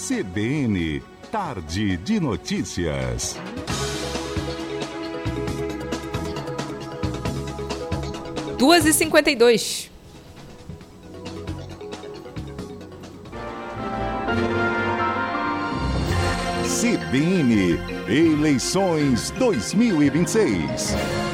CBN, Tarde de Notícias. Duas e 52. CBN, eleições 2026.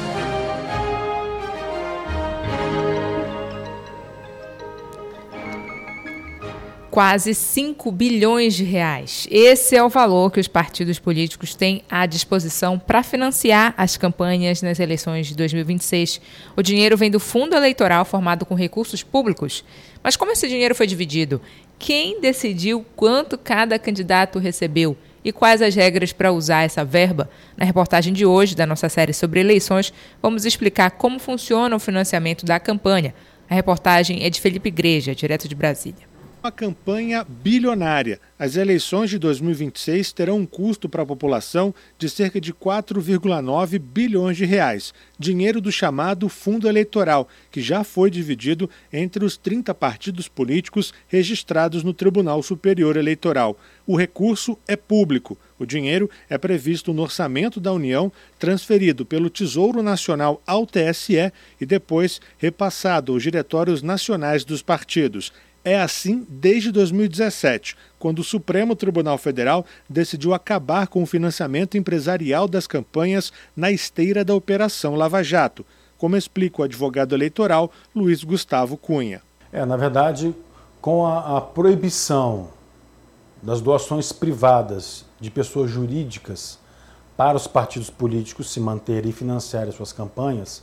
Quase 5 bilhões de reais. Esse é o valor que os partidos políticos têm à disposição para financiar as campanhas nas eleições de 2026. O dinheiro vem do fundo eleitoral formado com recursos públicos. Mas como esse dinheiro foi dividido? Quem decidiu quanto cada candidato recebeu? E quais as regras para usar essa verba? Na reportagem de hoje da nossa série sobre eleições, vamos explicar como funciona o financiamento da campanha. A reportagem é de Felipe Igreja, direto de Brasília. Uma campanha bilionária. As eleições de 2026 terão um custo para a população de cerca de 4,9 bilhões de reais. Dinheiro do chamado Fundo Eleitoral, que já foi dividido entre os 30 partidos políticos registrados no Tribunal Superior Eleitoral. O recurso é público. O dinheiro é previsto no orçamento da União, transferido pelo Tesouro Nacional ao TSE e depois repassado aos diretórios nacionais dos partidos. É assim desde 2017, quando o Supremo Tribunal Federal decidiu acabar com o financiamento empresarial das campanhas na esteira da Operação Lava Jato, como explica o advogado eleitoral Luiz Gustavo Cunha. Na verdade, com a proibição das doações privadas de pessoas jurídicas para os partidos políticos se manterem e financiarem suas campanhas,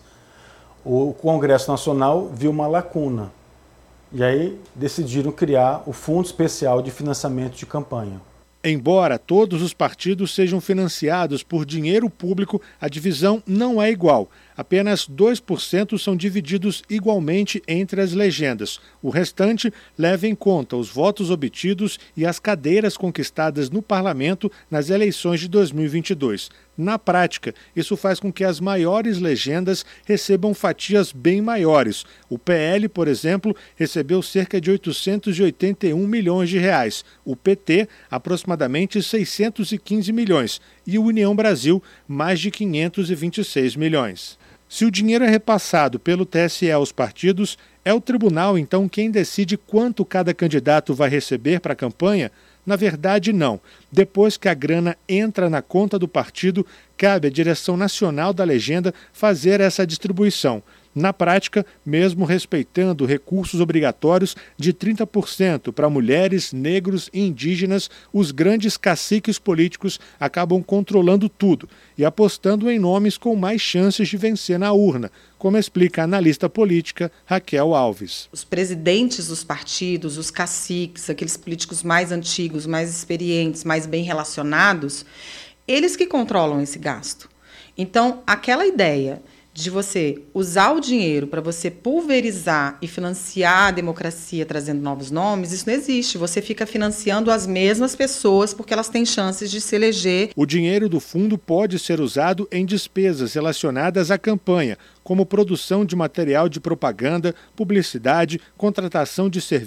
o Congresso Nacional viu uma lacuna. E aí decidiram criar o Fundo Especial de Financiamento de Campanha. Embora todos os partidos sejam financiados por dinheiro público, a divisão não é igual. Apenas 2% são divididos igualmente entre as legendas. O restante leva em conta os votos obtidos e as cadeiras conquistadas no parlamento nas eleições de 2022. Na prática, isso faz com que as maiores legendas recebam fatias bem maiores. O PL, por exemplo, recebeu cerca de 881 milhões de reais. O PT, aproximadamente 615 milhões. E o União Brasil, mais de 526 milhões. Se o dinheiro é repassado pelo TSE aos partidos, é o tribunal, então, quem decide quanto cada candidato vai receber para a campanha? Na verdade, não. Depois que a grana entra na conta do partido, cabe à direção nacional da legenda fazer essa distribuição. Na prática, mesmo respeitando recursos obrigatórios de 30% para mulheres, negros e indígenas, os grandes caciques políticos acabam controlando tudo e apostando em nomes com mais chances de vencer na urna, como explica a analista política Raquel Alves. Os presidentes dos partidos, os caciques, aqueles políticos mais antigos, mais experientes, mais bem relacionados, eles que controlam esse gasto. Então, aquela ideia de você usar o dinheiro para você pulverizar e financiar a democracia trazendo novos nomes, isso não existe. Você fica financiando as mesmas pessoas porque elas têm chances de se eleger. O dinheiro do fundo pode ser usado em despesas relacionadas à campanha, como produção de material de propaganda, publicidade, contratação de serviços